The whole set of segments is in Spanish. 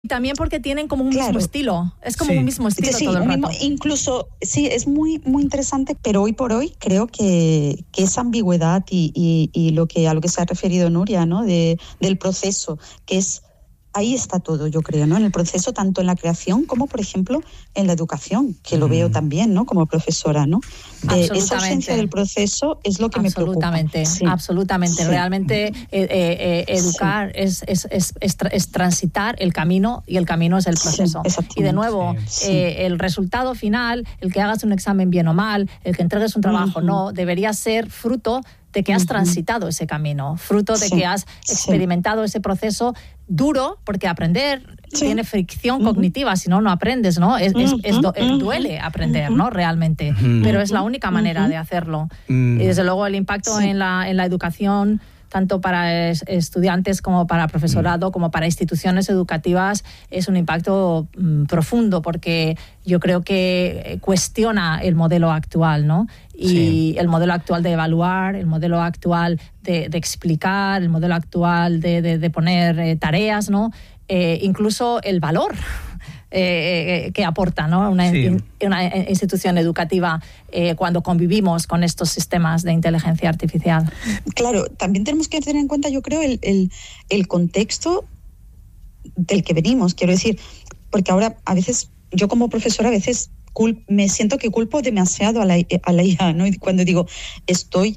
También porque tienen como un mismo estilo. Es como un mismo estilo sí, todo el rato. Incluso, sí, es muy, muy interesante, pero hoy por hoy creo que esa ambigüedad y a lo que se ha referido Nuria, ¿no? Del proceso, que es... Ahí está todo, yo creo, ¿no? En el proceso, tanto en la creación como, por ejemplo, en la educación, que lo veo también, ¿no? Como profesora, ¿no? Esa ausencia del proceso es lo que me preocupa. Absolutamente. Realmente educar es transitar el camino, y el camino es el proceso. Y de nuevo, el resultado final, el que hagas un examen bien o mal, el que entregues un trabajo o no, debería ser fruto de que has transitado ese camino, fruto de que has experimentado ese proceso duro, porque aprender tiene fricción cognitiva, si no aprendes, ¿no? Duele aprender, ¿no? Realmente, pero es la única manera de hacerlo. Y desde luego el impacto en la educación, tanto para estudiantes como para profesorado, como para instituciones educativas, es un impacto profundo, porque yo creo que cuestiona el modelo actual, ¿no? Y el modelo actual de evaluar, el modelo actual de explicar, el modelo actual de poner tareas, ¿no? Incluso el valor que aporta, ¿no? una institución educativa cuando convivimos con estos sistemas de inteligencia artificial. Claro, también tenemos que tener en cuenta, yo creo, el contexto del que venimos, quiero decir, porque ahora a veces, yo como profesora a veces me siento que culpo demasiado a la IA, ¿no? Y cuando digo, estoy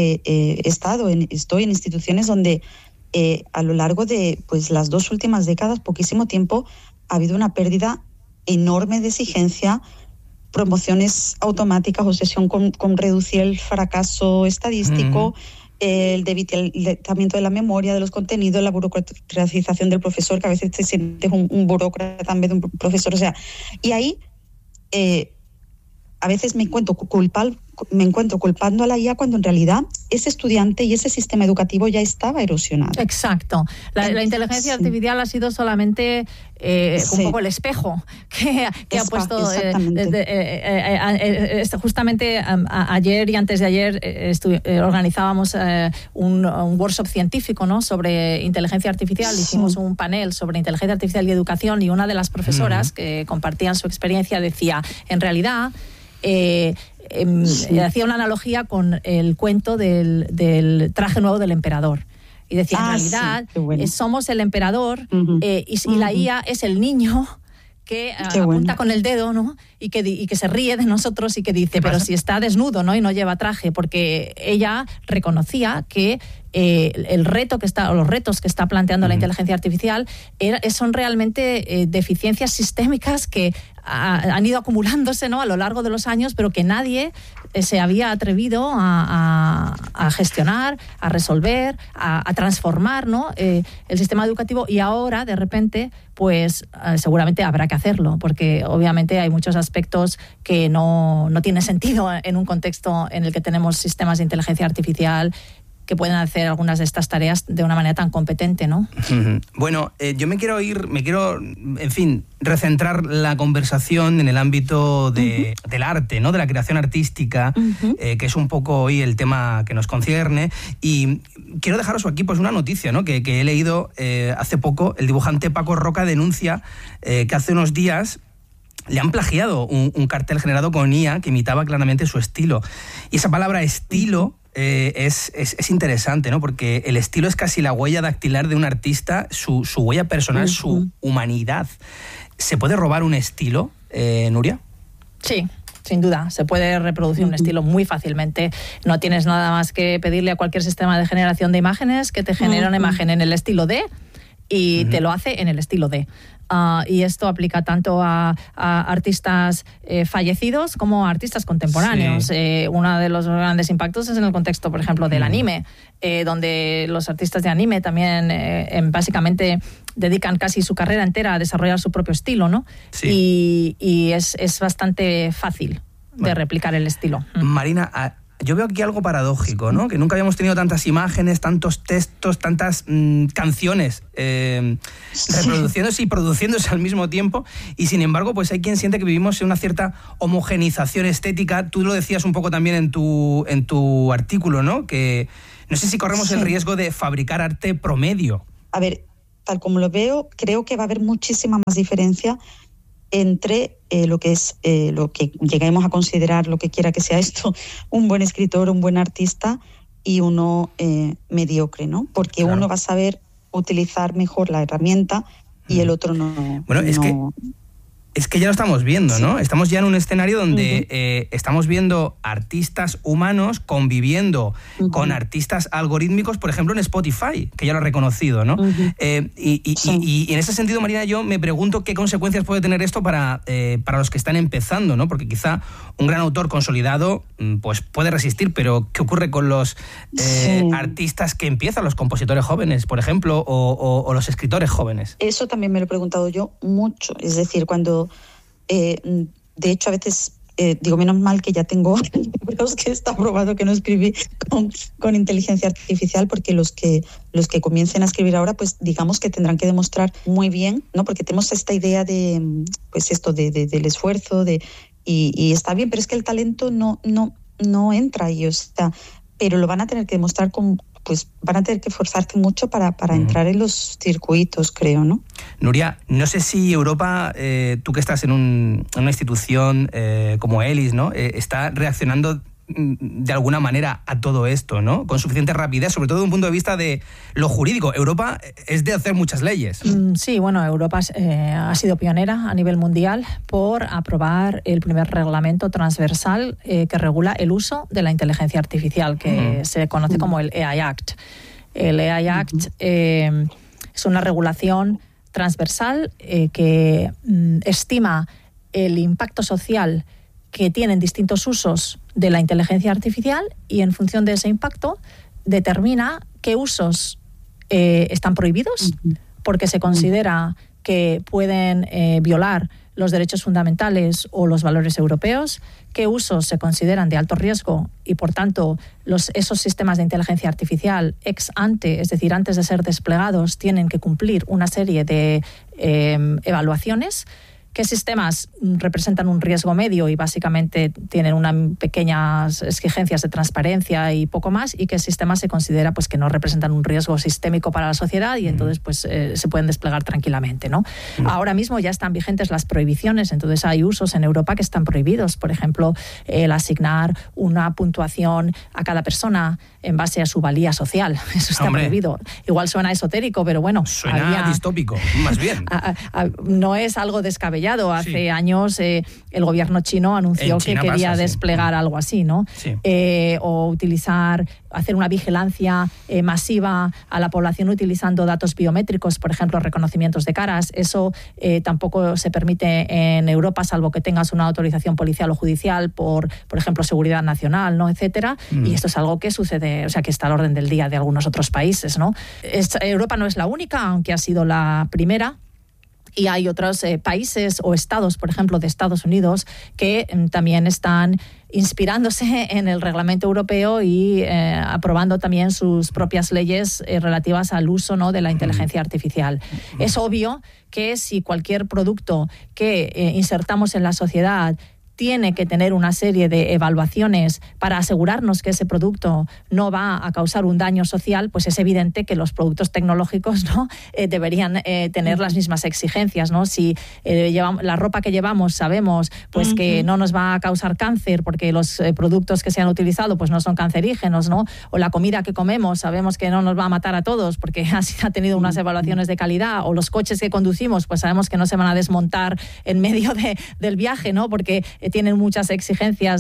en instituciones donde a lo largo de las 2 últimas décadas, poquísimo tiempo, ha habido una pérdida enorme de exigencia, promociones automáticas, obsesión con reducir el fracaso estadístico, el debilitamiento de la memoria, de los contenidos, la burocratización del profesor, que a veces te sientes un burócrata en vez de un profesor. O sea, y ahí a veces me encuentro culpando a la IA cuando en realidad ese estudiante y ese sistema educativo ya estaba erosionado. Exacto. La inteligencia artificial ha sido solamente un poco el espejo que ha puesto... justamente ayer y antes de ayer organizábamos un workshop científico, ¿no? Sobre inteligencia artificial. Hicimos un panel sobre inteligencia artificial y educación, y una de las profesoras que compartían su experiencia decía, en realidad... hacía una analogía con el cuento del traje nuevo del emperador. Y decía, en realidad, somos el emperador y la IA es el niño que apunta con el dedo, ¿no? Y que se ríe de nosotros y que dice, pero si está desnudo, ¿no? Y no lleva traje, porque ella reconocía que el reto que está, o los retos que está planteando la inteligencia artificial son realmente deficiencias sistémicas que han ido acumulándose, ¿no? A lo largo de los años, pero que nadie se había atrevido a gestionar, a resolver, a transformar, ¿no? El sistema educativo, y ahora de repente pues seguramente habrá que hacerlo, porque obviamente hay muchos aspectos que no tienen sentido en un contexto en el que tenemos sistemas de inteligencia artificial que pueden hacer algunas de estas tareas de una manera tan competente, ¿no? Bueno, yo me quiero, en fin, recentrar la conversación en el ámbito del arte, ¿no? De la creación artística, que es un poco hoy el tema que nos concierne. Y quiero dejaros aquí pues una noticia, ¿no? Que he leído hace poco. El dibujante Paco Roca denuncia que hace unos días le han plagiado un cartel generado con IA que imitaba claramente su estilo. Y esa palabra estilo... es interesante, ¿no? Porque el estilo es casi la huella dactilar de un artista, su huella personal, su humanidad. ¿Se puede robar un estilo, Nuria? Sí, sin duda. Se puede reproducir un estilo muy fácilmente. No tienes nada más que pedirle a cualquier sistema de generación de imágenes que te genere una imagen en el estilo de, y te lo hace en el estilo de. Y esto aplica tanto a artistas fallecidos como a artistas contemporáneos. Uno de los grandes impactos es en el contexto, por ejemplo, del anime, donde los artistas de anime también básicamente dedican casi su carrera entera a desarrollar su propio estilo, ¿no? Y es bastante fácil de replicar el estilo. Marina, yo veo aquí algo paradójico, ¿no? Que nunca habíamos tenido tantas imágenes, tantos textos, tantas canciones reproduciéndose y produciéndose al mismo tiempo, y sin embargo pues hay quien siente que vivimos en una cierta homogenización estética. Tú lo decías un poco también en tu artículo, ¿no? Que no sé si corremos el riesgo de fabricar arte promedio. A ver, tal como lo veo, creo que va a haber muchísima más diferencia entre lo que lleguemos a considerar, lo que quiera que sea esto, un buen escritor, un buen artista y uno mediocre, ¿no? Porque claro, uno va a saber utilizar mejor la herramienta y el otro no. Bueno, es que ya lo estamos viendo, ¿no? Estamos ya en un escenario donde estamos viendo artistas humanos conviviendo con artistas algorítmicos, por ejemplo, en Spotify, que ya lo ha reconocido, ¿no? Y en ese sentido, Marina, yo me pregunto qué consecuencias puede tener esto para los que están empezando, ¿no? Porque quizá un gran autor consolidado pues puede resistir, pero ¿qué ocurre con los artistas que empiezan, los compositores jóvenes, por ejemplo, o los escritores jóvenes? Eso también me lo he preguntado yo mucho. Es decir, cuando de hecho a veces digo, menos mal que ya tengo libros que está probado que no escribí con inteligencia artificial, porque los que comiencen a escribir ahora, pues digamos que tendrán que demostrar muy bien, ¿no? Porque tenemos esta idea de, pues esto del esfuerzo, y está bien, pero es que el talento no entra ahí, o sea, pero lo van a tener que demostrar pues van a tener que esforzarse mucho para entrar en los circuitos, creo, ¿no? Nuria, no sé si Europa, tú que estás en una institución como ELIS, ¿no? Está reaccionando de alguna manera a todo esto, ¿no? Con suficiente rapidez, sobre todo desde un punto de vista de lo jurídico. Europa es de hacer muchas leyes. Sí, bueno, Europa ha sido pionera a nivel mundial por aprobar el primer reglamento transversal que regula el uso de la inteligencia artificial, que se conoce como el AI Act. El AI Act es una regulación transversal que estima el impacto social que tienen distintos usos de la inteligencia artificial, y en función de ese impacto determina qué usos están prohibidos porque se considera que pueden violar los derechos fundamentales o los valores europeos, qué usos se consideran de alto riesgo y, por tanto, esos sistemas de inteligencia artificial ex ante, es decir, antes de ser desplegados, tienen que cumplir una serie de evaluaciones. ¿Qué sistemas representan un riesgo medio y básicamente tienen unas pequeñas exigencias de transparencia y poco más? ¿Y qué sistemas se considera pues que no representan un riesgo sistémico para la sociedad y entonces pues se pueden desplegar tranquilamente, ¿no? Ahora mismo ya están vigentes las prohibiciones, entonces hay usos en Europa que están prohibidos. Por ejemplo, el asignar una puntuación a cada persona en base a su valía social. Eso está prohibido. Igual suena esotérico, pero bueno. Suena distópico, más bien. No es algo descabellado. Hace años el gobierno chino anunció que quería desplegar algo así, ¿no? Sí. O hacer una vigilancia masiva a la población utilizando datos biométricos, por ejemplo, reconocimientos de caras. Eso tampoco se permite en Europa, salvo que tengas una autorización policial o judicial por ejemplo, seguridad nacional, ¿no? Etcétera. Y esto es algo que sucede, o sea, que está al orden del día de algunos otros países, ¿no? Europa no es la única, aunque ha sido la primera. Y hay otros países o estados, por ejemplo, de Estados Unidos, que también están inspirándose en el reglamento europeo y aprobando también sus propias leyes relativas al uso, ¿no?, de la inteligencia artificial. Es obvio que si cualquier producto que insertamos en la sociedad tiene que tener una serie de evaluaciones para asegurarnos que ese producto no va a causar un daño social, pues es evidente que los productos tecnológicos, ¿no?, deberían tener las mismas exigencias, ¿no? Si la ropa que llevamos sabemos pues que no nos va a causar cáncer porque los productos que se han utilizado pues no son cancerígenos, ¿no? O la comida que comemos sabemos que no nos va a matar a todos porque ha tenido unas evaluaciones de calidad, o los coches que conducimos pues sabemos que no se van a desmontar en medio del viaje, ¿no?, porque tienen muchas exigencias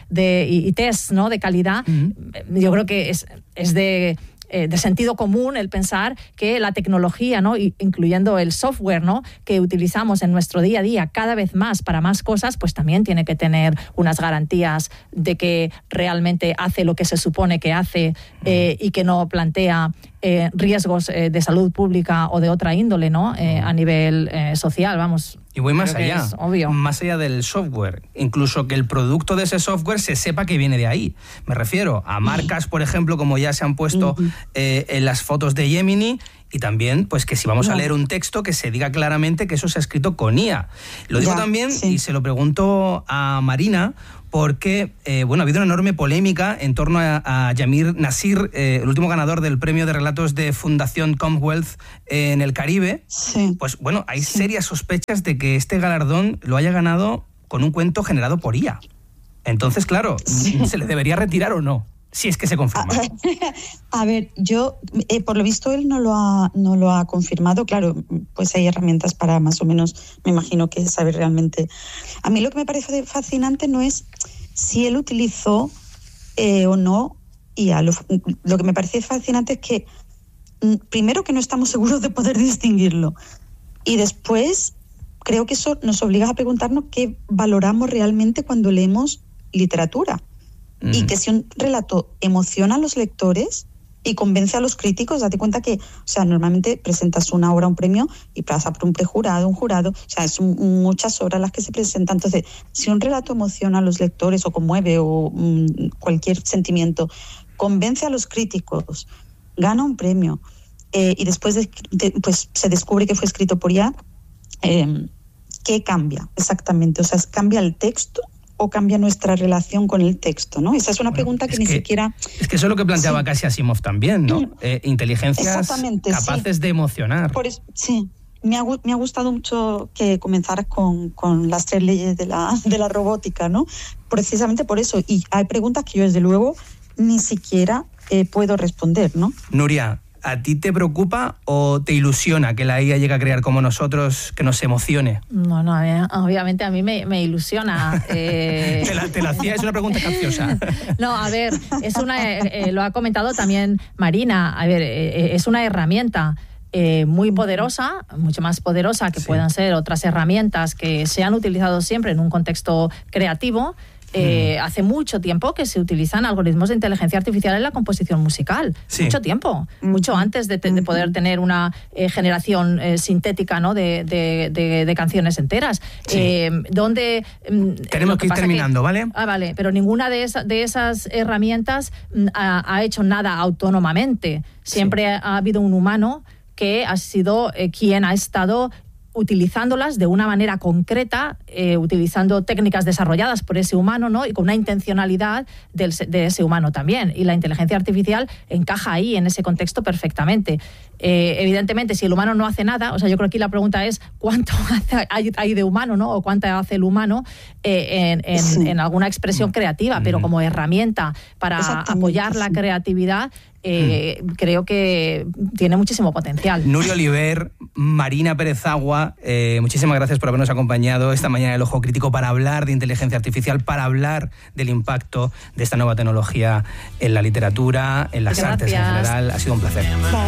y test, ¿no?, de calidad. Yo creo que es de sentido común el pensar que la tecnología, ¿no?, incluyendo el software, ¿no?, que utilizamos en nuestro día a día cada vez más para más cosas, pues también tiene que tener unas garantías de que realmente hace lo que se supone que hace y que no plantea riesgos de salud pública o de otra índole, ¿no?, a nivel social, vamos. Y voy más allá, más allá del software, incluso que el producto de ese software se sepa que viene de ahí. Me refiero a marcas, por ejemplo, como ya se han puesto en las fotos de Gemini, y también pues que si vamos a leer un texto que se diga claramente que eso se ha escrito con IA. Lo digo también, y se lo pregunto a Marina, porque ha habido una enorme polémica en torno a Yamir Nasir, el último ganador del premio de relatos de Fundación Commonwealth en el Caribe. Sí. Pues bueno, hay serias sospechas de que este galardón lo haya ganado con un cuento generado por IA. Entonces, claro, ¿se le debería retirar o no? Si es que se confirma. A ver, yo, por lo visto, él no lo ha confirmado. Claro, pues hay herramientas para más o menos, me imagino que saber realmente. A mí lo que me parece fascinante no es si él utilizó o no IA. Lo que me parece fascinante es que, primero, que no estamos seguros de poder distinguirlo. Y después, creo que eso nos obliga a preguntarnos qué valoramos realmente cuando leemos literatura. Y que si un relato emociona a los lectores y convence a los críticos, date cuenta que, normalmente presentas una obra, un premio, y pasa por un prejurado, un jurado, son muchas obras las que se presentan. Entonces, si un relato emociona a los lectores o conmueve o cualquier sentimiento, convence a los críticos, gana un premio, y después pues se descubre que fue escrito por IA, ¿qué cambia exactamente? ¿Cambia el texto o cambia nuestra relación con el texto, ¿no? Esa es una pregunta que ni siquiera... Es que eso es lo que planteaba casi Asimov también, ¿no? Inteligencias capaces de emocionar. Me ha gustado mucho que comenzaras con las 3 leyes de la robótica, ¿no? Precisamente por eso. Y hay preguntas que yo, desde luego, ni siquiera puedo responder, ¿no? Nuria, ¿a ti te preocupa o te ilusiona que la IA llegue a crear como nosotros, que nos emocione? No, obviamente a mí me ilusiona. Te la hacía, es una pregunta capciosa. No, a ver, lo ha comentado también Marina, es una herramienta muy poderosa, mucho más poderosa que puedan ser otras herramientas que se han utilizado siempre en un contexto creativo. Hace mucho tiempo que se utilizan algoritmos de inteligencia artificial en la composición musical. Mucho tiempo, mucho antes de poder tener una generación sintética, ¿no? de canciones enteras. Donde tenemos que ir terminando, ¿vale? Vale, pero ninguna de esas herramientas ha hecho nada autónomamente. Siempre ha habido un humano que ha sido quien ha estado utilizándolas de una manera concreta, utilizando técnicas desarrolladas por ese humano, ¿no? Y con una intencionalidad de ese humano también. Y la inteligencia artificial encaja ahí, en ese contexto, perfectamente. Evidentemente, si el humano no hace nada, yo creo que aquí la pregunta es cuánto hay de humano, ¿no? O cuánto hace el humano en alguna expresión creativa, pero como herramienta para apoyar la creatividad, creo que tiene muchísimo potencial. Nuria Oliver, Marina Pérez Agua, muchísimas gracias por habernos acompañado esta mañana en El Ojo Crítico para hablar de inteligencia artificial, para hablar del impacto de esta nueva tecnología en la literatura, en las artes en general. Ha sido un placer.